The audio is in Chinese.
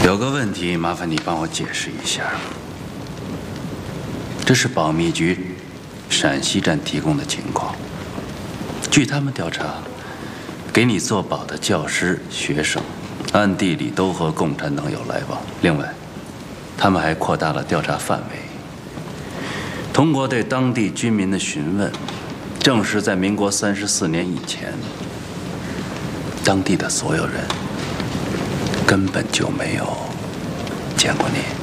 有个问题，麻烦你帮我解释一下。这是保密局陕西站提供的情况。据他们调查，给你做保的教师、学生，暗地里都和共产党有来往。另外，他们还扩大了调查范围，通过对当地居民的询问，证实在民国34年以前，当地的所有人根本就没有见过你。